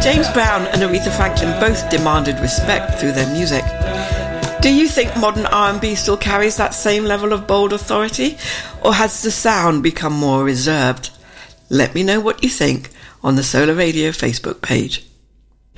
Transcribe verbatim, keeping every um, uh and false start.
James Brown and Aretha Franklin both demanded respect through their music. Do you think modern R and B still carries that same level of bold authority, or has the sound become more reserved? Let me know what you think on the Solar Radio Facebook page.